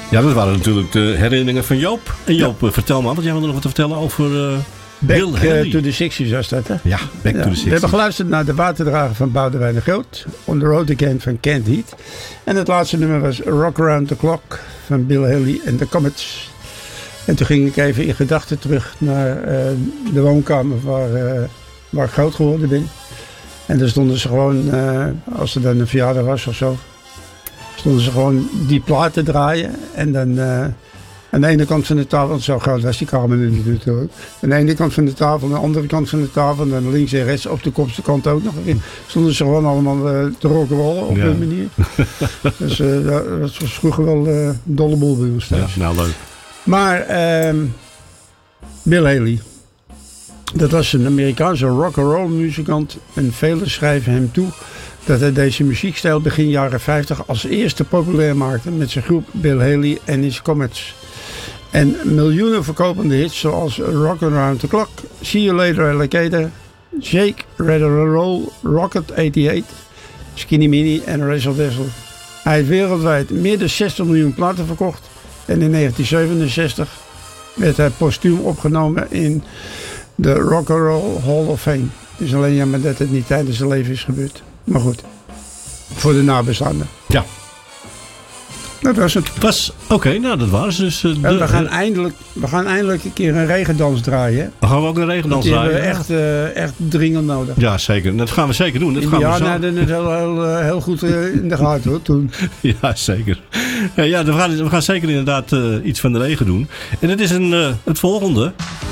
Ja, dat waren natuurlijk de herinneringen van Joop. En Joop, vertel maar, want jij wilde nog wat te vertellen over Bill Haley. To the 60s was dat, hè? Ja, Back to the 60s. We hebben geluisterd naar de waterdrager van Boudewijn de Groot. On the Road Again van Kent Heat. En het laatste nummer was Rock Around the Clock van Bill Haley en The Comets. En toen ging ik even in gedachten terug naar de woonkamer waar ik groot geworden ben. En daar stonden ze gewoon, als er dan een verjaardag was of zo, stonden ze gewoon die platen draaien. En dan aan de ene kant van de tafel, want zo groot was die kamer natuurlijk. Aan de ene kant van de tafel, aan de andere kant van de tafel, en dan links en rechts, op de kopste kant ook nog. Stonden ze gewoon allemaal te rock'n'rollen op een manier. Dus dat was vroeger wel een dolle boel bij ons thuis. Ja, nou leuk. Maar Bill Haley, dat was een Amerikaanse rock'n'roll muzikant en velen schrijven hem toe dat hij deze muziekstijl begin jaren 50 als eerste populair maakte met zijn groep Bill Haley en His Comets. En miljoenen verkopende hits zoals Rockin' Around the Clock, See You Later Alligator, Shake, Rather Roll, Rocket 88, Skinny Mini en Razzle Dazzle. Hij heeft wereldwijd meer dan 60 miljoen platen verkocht en in 1967 werd hij postuum opgenomen in de Rock and Roll Hall of Fame. Het is alleen jammer dat het niet tijdens zijn leven is gebeurd. Maar goed, voor de nabestaanden. Ja. Dat was het. Oké, nou dat was dus. En we gaan eindelijk een keer een regendans draaien. Dan gaan we ook een regendans draaien. Die hebben we echt dringend nodig. Ja, zeker. Dat gaan we zeker doen. Dat gaan we zo. Heel goed in de gaten hoor, toen. Ja, zeker. Ja, we gaan zeker inderdaad iets van de regen doen. En het is het volgende.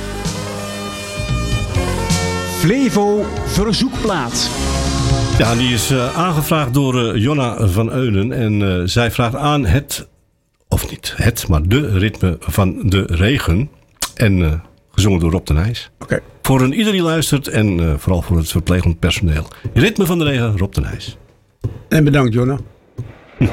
Flevo Verzoekplaat. Ja, die is aangevraagd door Jonna van Eulen. En zij vraagt aan maar de ritme van de regen. En gezongen door Rob de Nijs. Oké. Voor ieder die luistert en vooral voor het verplegend personeel. Ritme van de regen, Rob de Nijs. En bedankt, Jonna.